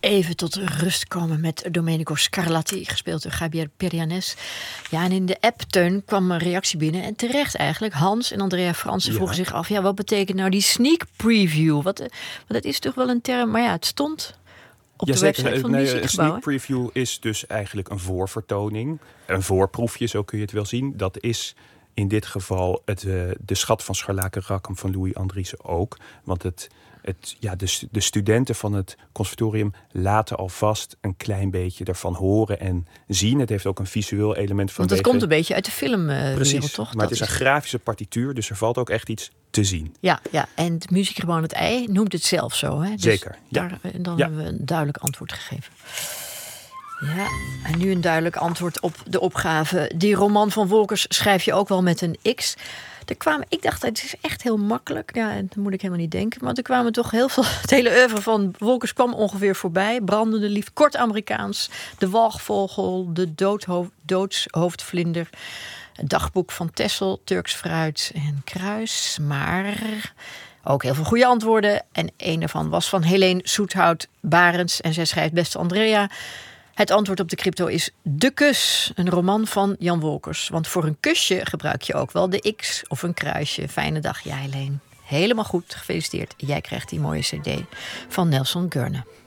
even tot rust komen met Domenico Scarlatti, gespeeld door Javier Perianes. Ja, en in de app, Teun, kwam een reactie binnen. En terecht eigenlijk. Hans en Andrea Fransen vroegen zich af... wat betekent nou die sneak preview? Want dat is toch wel een term... Maar ja, het stond op de website van Muziekgebouw. Een sneak preview is dus eigenlijk een voorvertoning. Een voorproefje, zo kun je het wel zien. Dat is in dit geval de Schat van Scharlakenrakkam van Louis Andriessen ook. Want de studenten van het conservatorium laten alvast een klein beetje ervan horen en zien. Het heeft ook een visueel element van. Want dat komt een beetje uit de filmwereld, toch? Maar het is een grafische partituur, dus er valt ook echt iets te zien. Ja, en het Muziekgebouw Het Ei noemt het zelf zo. Hè? Dus zeker. Dan hebben we een duidelijk antwoord gegeven. Ja, en nu een duidelijk antwoord op de opgave. Die roman van Wolkers schrijf je ook wel met een X. Ik dacht, het is echt heel makkelijk. Ja, dat moet ik helemaal niet denken. Maar er kwamen toch heel veel... Het hele oeuvre van Wolkers kwam ongeveer voorbij. Brandende liefde, kort Amerikaans. De walgvogel, de doodshoofdvlinder. Het dagboek van Tessel, Turks fruit en kruis. Maar ook heel veel goede antwoorden. En een daarvan was van Helene Soethout-Barends. En zij schrijft: beste Andrea... Het antwoord op de crypto is De Kus, een roman van Jan Wolkers. Want voor een kusje gebruik je ook wel de X of een kruisje. Fijne dag, jij Helene. Helemaal goed, gefeliciteerd. Jij krijgt die mooie cd van Nelson Gurne.